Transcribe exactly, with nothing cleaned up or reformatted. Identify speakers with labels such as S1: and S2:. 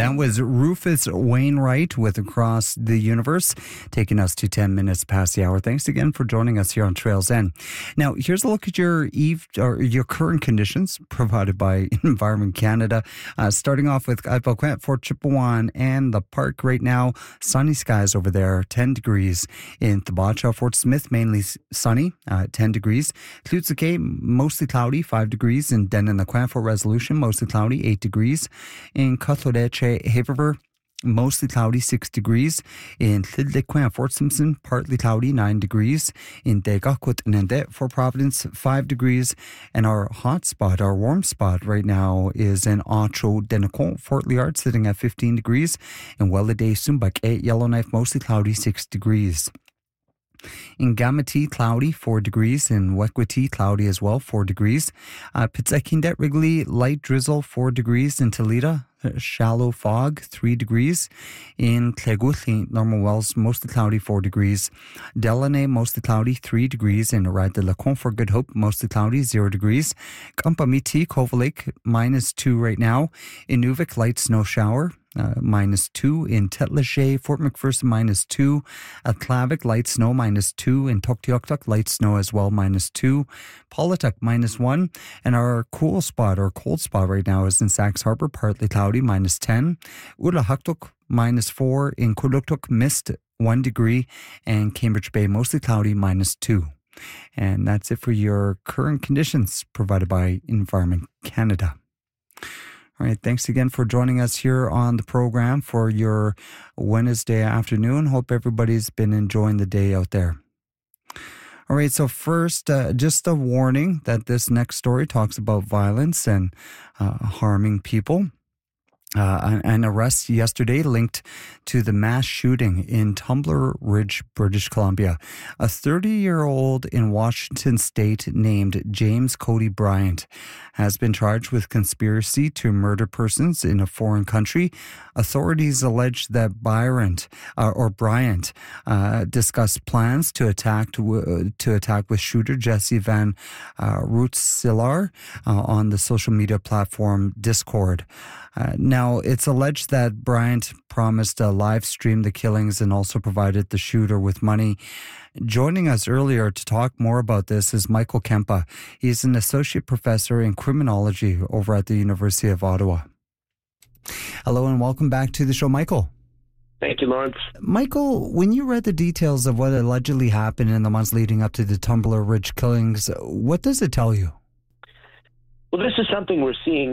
S1: That was Rufus Wainwright with Across the Universe, taking us to ten minutes past the hour. Thanks again for joining us here on Trails End. Now, here's a look at your eve or your current conditions provided by Environment Canada. Uh, starting off with Alpaquet, Fort Chipewyan, and the park right now. Sunny skies over there, ten degrees. In Thibacha, Fort Smith, mainly sunny, uh, ten degrees. Tlutsuke, mostly cloudy, five degrees. In Denonacquin, Fort Resolution, mostly cloudy, eight degrees. In Cuthodeche, Haverver, mostly cloudy, six degrees. In Tlidliquin, Fort Simpson, partly cloudy, nine degrees. In Degakut and Fort Providence, five degrees. And our hot spot, our warm spot right now is in Ocho Denacon, Fort Liard, sitting at fifteen degrees. In Welladay, Sumbak, Yellowknife, mostly cloudy, six degrees. In Gamati, cloudy, four degrees. In Wekwati, cloudy as well, four degrees. Uh, Pitzakindet, Wrigley, light drizzle, four degrees. In Toledo, shallow fog, three degrees. In Tleguthli, Normal Wells, mostly cloudy, four degrees. Delaney, mostly cloudy, three degrees. In Arad de la Confort, Good Hope, mostly cloudy, zero degrees. Kampamiti, Cove Lake, minus two right now. In Nuvik, light snow shower, Uh, minus two. In Tetlache, Fort McPherson, minus two. At Clavic, light snow, minus two. In Tuktoyaktuk, light snow as well, minus two. Polituk, minus one. And our cool spot, or cold spot right now is in Sachs Harbor, partly cloudy, minus ten. Ulahaktuk, minus four. In Kuluktuk, mist, one degree. And Cambridge Bay, mostly cloudy, minus two. And that's it for your current conditions provided by Environment Canada. All right, thanks again for joining us here on the program for your Wednesday afternoon. Hope everybody's been enjoying the day out there. All right, so first, uh, just a warning that this next story talks about violence and uh, harming people. Uh, an arrest yesterday linked to the mass shooting in Tumbler Ridge, British Columbia. A thirty-year-old in Washington state named James Cody Bryant has been charged with conspiracy to murder persons in a foreign country. Authorities allege that Bryant uh, or Bryant uh, discussed plans to attack to, to attack with shooter Jesse Van uh, Rootselaar uh, on the social media platform Discord. Uh, now, it's alleged that Bryant promised to live stream the killings and also provided the shooter with money. Joining us earlier to talk more about this is Michael Kempa. He's an associate professor in criminology over at the University of Ottawa. Hello and welcome back to the show, Michael.
S2: Thank you, Lawrence.
S1: Michael, when you read the details of what allegedly happened in the months leading up to the Tumbler Ridge killings, what does it tell you?
S2: Well, this is something we're seeing